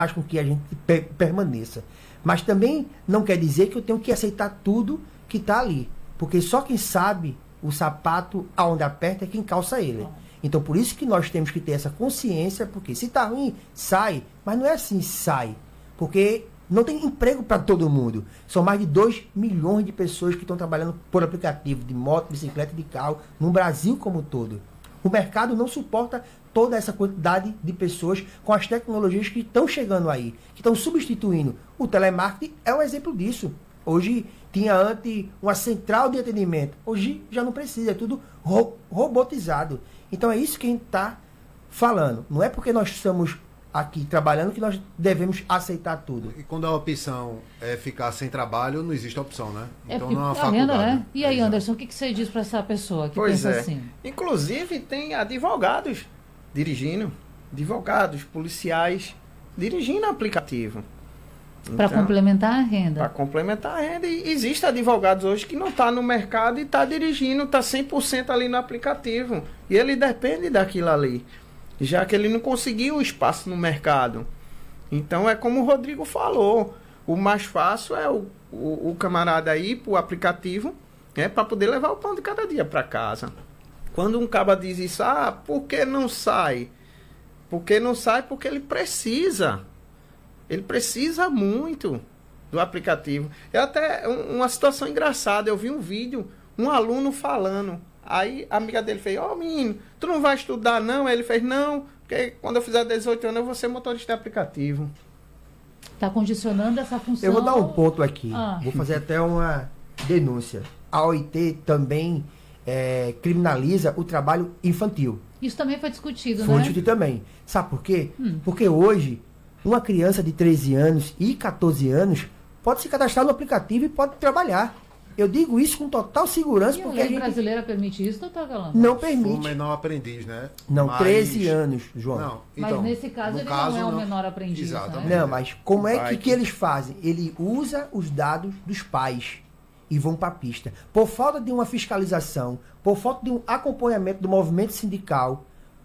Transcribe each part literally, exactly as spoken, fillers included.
faz com que a gente pe- permaneça. Mas também não quer dizer que eu tenho que aceitar tudo que está ali. Porque só quem sabe o sapato aonde aperta é quem calça ele. Então, por isso que nós temos que ter essa consciência, porque se está ruim, sai. Mas não é assim, sai. Porque não tem emprego para todo mundo. São mais de dois milhões de pessoas que estão trabalhando por aplicativo de moto, bicicleta e de carro no Brasil como um todo. O mercado não suporta toda essa quantidade de pessoas com as tecnologias que estão chegando aí, que estão substituindo. O telemarketing é um exemplo disso. Hoje tinha antes uma central de atendimento. Hoje já não precisa, é tudo ro- robotizado. Então é isso que a gente está falando. Não é porque nós estamos aqui trabalhando que nós devemos aceitar tudo. E quando a opção é ficar sem trabalho, não existe opção, né? Então é não é uma faculdade. Renda, né? E aí, é, Anderson, o que, que você diz para essa pessoa que Pois pensa é. assim? Inclusive tem advogados dirigindo, advogados, policiais dirigindo aplicativo. Para Então, complementar a renda. Para complementar a renda. E existem advogados hoje que não estão tá no mercado e está dirigindo, está cem por cento ali no aplicativo. E ele depende daquilo ali, já que ele não conseguiu o espaço no mercado. Então é como o Rodrigo falou, o mais fácil é o, o, o camarada ir para o aplicativo, né, para poder levar o pão de cada dia para casa. Quando um cara diz isso, ah, por que não sai? Porque não sai porque ele precisa. Ele precisa muito do aplicativo. É até um, uma situação engraçada. Eu vi um vídeo, um aluno falando. Aí a amiga dele fez, ó, oh, menino, tu não vai estudar não? Aí ele fez, não, porque quando eu fizer dezoito anos eu vou ser motorista de aplicativo. Está condicionando essa função. Eu vou dar um ponto aqui. Ah. Vou fazer até uma denúncia. A O I T também é, criminaliza o trabalho infantil. Isso também foi discutido, Foi né? discutido também. Sabe por quê? Hum. Porque hoje, uma criança de treze anos e quatorze anos pode se cadastrar no aplicativo e pode trabalhar. Eu digo isso com total segurança, E a porque lei a gente brasileira permite isso, doutor Galamba? não O permite. menor aprendiz, né? Não, Mas- treze anos, João. Não, Mas então, nesse caso no ele caso, não é o não. menor aprendiz, Exatamente. né? Não, mas como é que, Vai que que- eles fazem? Ele usa os dados dos pais e vão para a pista. Por falta de uma fiscalização, por falta de um acompanhamento do movimento sindical,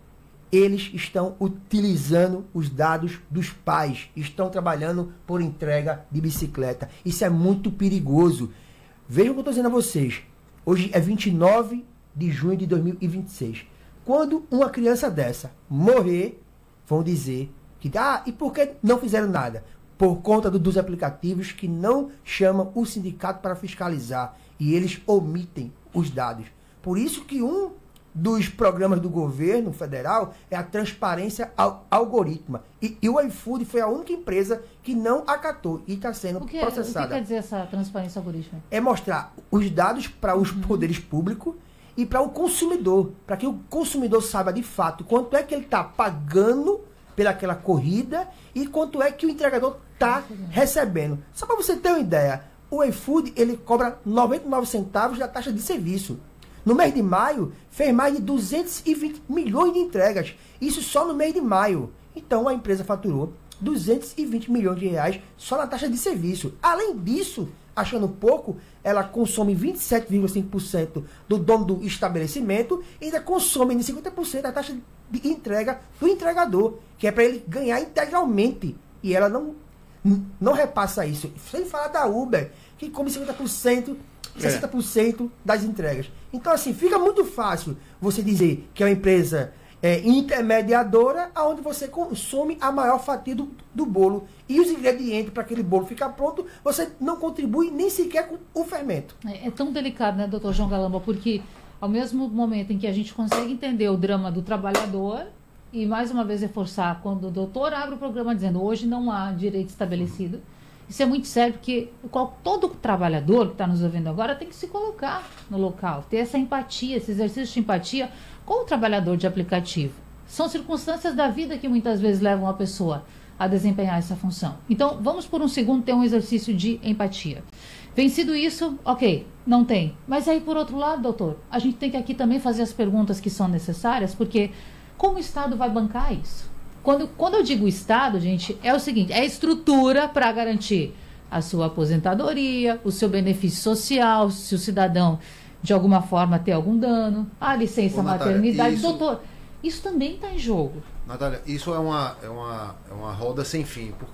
eles estão utilizando os dados dos pais, estão trabalhando por entrega de bicicleta. Isso é muito perigoso. Vejam o que eu estou dizendo a vocês. Hoje é vinte e nove de junho de dois mil e vinte e seis. Quando uma criança dessa morrer, vão dizer que, ah, e por que não fizeram nada? Por conta do, dos aplicativos que não chamam o sindicato para fiscalizar e eles omitem os dados. Por isso que um dos programas do governo federal é a transparência al algorítmica. E, e o iFood foi a única empresa que não acatou e está sendo O que, processada. o que quer dizer essa transparência algorítmica? É mostrar os dados para os Uhum. poderes públicos e para o consumidor, para que o consumidor saiba de fato quanto é que ele está pagando pelaquela corrida e quanto é que o entregador está recebendo. Só para você ter uma ideia, o iFood ele cobra noventa e nove centavos da taxa de serviço. No mês de maio, fez mais de duzentos e vinte milhões de entregas. Isso só no mês de maio. Então, a empresa faturou duzentos e vinte milhões de reais só na taxa de serviço. Além disso, achando pouco, ela consome vinte e sete vírgula cinco por cento do dono do estabelecimento e ainda consome cinquenta por cento da taxa de entrega do entregador, que é para ele ganhar integralmente. E ela não, não repassa isso. Sem falar da Uber, que come cinquenta por cento, sessenta por cento das entregas. Então, assim, fica muito fácil você dizer que é uma empresa é, intermediadora, onde você consome a maior fatia do, do bolo. E os ingredientes para aquele bolo ficar pronto, você não contribui nem sequer com o fermento. É, é tão delicado, né, doutor João Galamba? Porque ao mesmo momento em que a gente consegue entender o drama do trabalhador, e mais uma vez reforçar, quando o doutor abre o programa dizendo hoje não há direito estabelecido, isso é muito sério, porque qual, todo trabalhador que está nos ouvindo agora tem que se colocar no local, ter essa empatia, esse exercício de empatia com o trabalhador de aplicativo. São circunstâncias da vida que muitas vezes levam a pessoa a desempenhar essa função. Então, vamos por um segundo ter um exercício de empatia. Vencido isso, ok, não tem. Mas aí, por outro lado, doutor, a gente tem que aqui também fazer as perguntas que são necessárias, porque como o Estado vai bancar isso? Quando, quando eu digo Estado, gente, é o seguinte, é estrutura para garantir a sua aposentadoria, o seu benefício social, se o cidadão, de alguma forma, ter algum dano, a licença Ô, Natália, maternidade. isso- Doutor, isso também está em jogo. Natália, isso é uma, é, uma, é uma roda sem fim, porque